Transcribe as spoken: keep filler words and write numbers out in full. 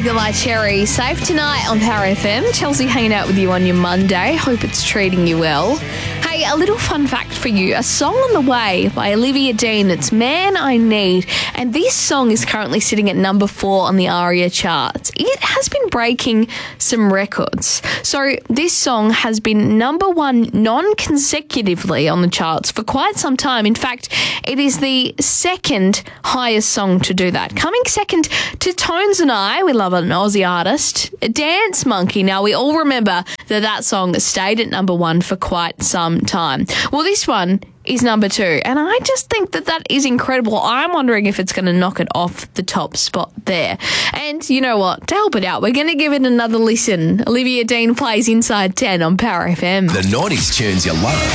Eagle Eye Cherry. Safe tonight on Power F M. Chelsea hanging out with you on your Monday. Hope it's treating you well. Hey, a little fun fact for you. A song on the way by Olivia Dean. It's Man I Need. And this song is currently sitting at number four on the ARIA charts. It has been breaking some records. So this song has been number one non-consecutively on the charts for quite some time. In fact, it is the second highest song to do that. Coming second to Tones and I, we love an Aussie artist, Dance Monkey. Now, we all remember that that song stayed at number one for quite some time. Well, this one is number two, and I just think that that is incredible. I'm wondering if it's going to knock it off the top spot there. And you know what? To help it out, we're going to give it another listen. Olivia Dean plays Inside ten on Power F M. The nineties tunes you love.